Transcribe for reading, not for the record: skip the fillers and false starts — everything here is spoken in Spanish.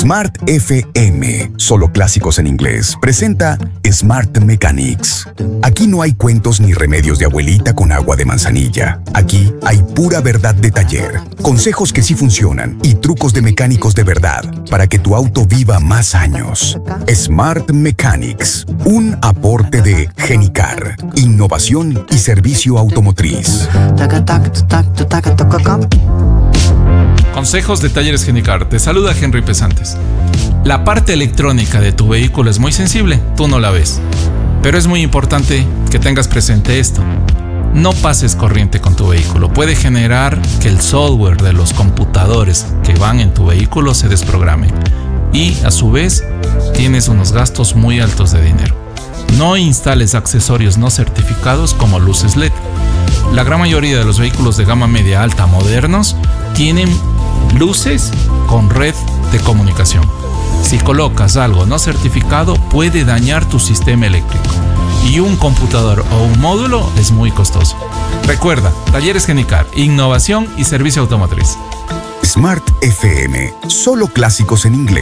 Smart FM, solo clásicos en inglés, presenta Smart Mechanics. Aquí no hay cuentos ni remedios de abuelita con agua de manzanilla. Aquí hay pura verdad de taller, consejos que sí funcionan y trucos de mecánicos de verdad para que tu auto viva más años. Smart Mechanics, un aporte de Genicar, innovación y servicio automotriz. Consejos de Talleres Genicar. Te saluda Henry Pesantes. La parte electrónica de tu vehículo es muy sensible, tú no la ves. Pero es muy importante que tengas presente esto. No pases corriente con tu vehículo. Puede generar que el software de los computadores que van en tu vehículo se desprograme. Y a su vez, tienes unos gastos muy altos de dinero. No instales accesorios no certificados como luces LED. La gran mayoría de los vehículos de gama media alta modernos tienen luces con red de comunicación. Si colocas algo no certificado, puede dañar tu sistema eléctrico. Y un computador o un módulo es muy costoso. Recuerda, Talleres Genicar, innovación y servicio automotriz. Smart FM, solo clásicos en inglés.